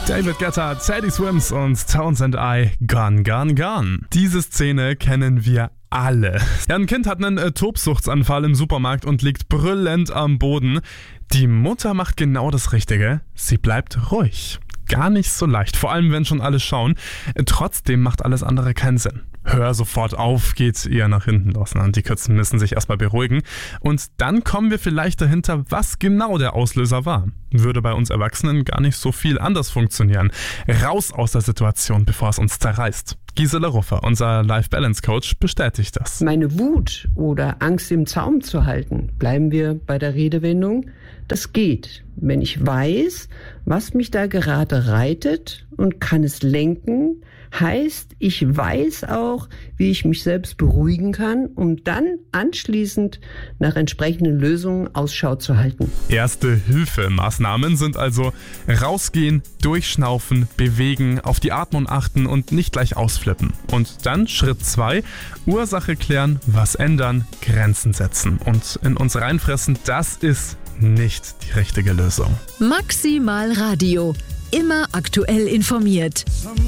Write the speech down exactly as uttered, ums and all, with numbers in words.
David Guetta, Teddy Swims und Townsend I, Gone, Gone, Gone. Diese Szene kennen wir alle. Ja, ein Kind hat einen äh, Tobsuchtsanfall im Supermarkt und liegt brüllend am Boden. Die Mutter macht genau das Richtige. Sie bleibt ruhig. Gar nicht so leicht, vor allem wenn schon alle schauen. Trotzdem macht alles andere keinen Sinn. Hör sofort auf, geht eher nach hinten los. Die Kids müssen sich erstmal beruhigen. Und dann kommen wir vielleicht dahinter, was genau der Auslöser war. Würde bei uns Erwachsenen gar nicht so viel anders funktionieren. Raus aus der Situation, bevor es uns zerreißt. Gisela Ruffer, unser Life-Balance-Coach, bestätigt das. Meine Wut oder Angst im Zaum zu halten, bleiben wir bei der Redewendung, das geht, wenn ich weiß, was mich da gerade reitet und kann es lenken. Heißt, ich weiß auch, wie ich mich selbst beruhigen kann, um dann anschließend nach entsprechenden Lösungen Ausschau zu halten. Erste Hilfemaßnahmen sind also rausgehen, durchschnaufen, bewegen, auf die Atmung achten und nicht gleich ausflippen. Und dann Schritt zwei, Ursache klären, was ändern, Grenzen setzen. Und in uns reinfressen, das ist nicht die richtige Lösung. Maximal Radio. Immer aktuell informiert.